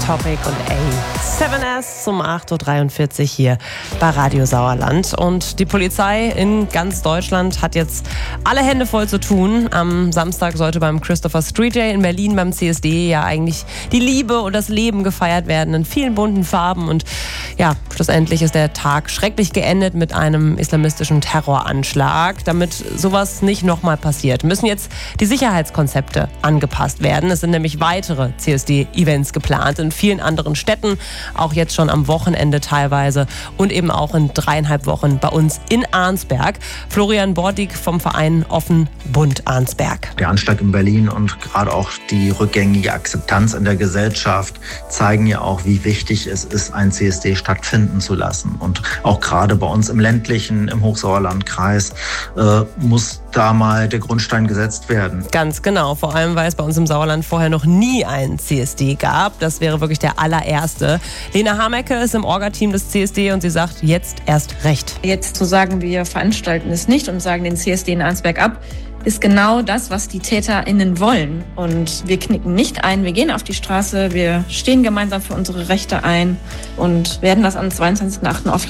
Topic und A7S um 8.43 Uhr hier bei Radio Sauerland. Und die Polizei in ganz Deutschland hat jetzt alle Hände voll zu tun. Am Samstag sollte beim Christopher Street Day in Berlin beim CSD ja eigentlich die Liebe und das Leben gefeiert werden in vielen bunten Farben. Und ja, schlussendlich ist der Tag schrecklich geendet mit einem islamistischen Terroranschlag. Damit sowas nicht nochmal passiert, müssen jetzt die Sicherheitskonzepte angepasst werden. Es sind nämlich weitere CSD-Events geplant in vielen anderen Städten, auch jetzt schon am Wochenende teilweise und eben auch in 3,5 Wochen bei uns in Arnsberg. Florian Bordig vom Verein Offen Bund Arnsberg. Der Anschlag in Berlin und gerade auch die rückgängige Akzeptanz in der Gesellschaft zeigen ja auch, wie wichtig es ist, ein CSD stattfinden zu lassen. Und auch gerade bei uns im ländlichen, im Hochsauerlandkreis muss da mal der Grundstein gesetzt werden. Ganz genau, vor allem, weil es bei uns im Sauerland vorher noch nie einen CSD gab. Das wäre wirklich der allererste. Lena Hamecke ist im Orga-Team des CSD und sie sagt, jetzt erst recht. Jetzt zu sagen, wir veranstalten es nicht und sagen den CSD in Arnsberg ab, ist genau das, was die TäterInnen wollen. Und wir knicken nicht ein, wir gehen auf die Straße, wir stehen gemeinsam für unsere Rechte ein und werden das am 22.08.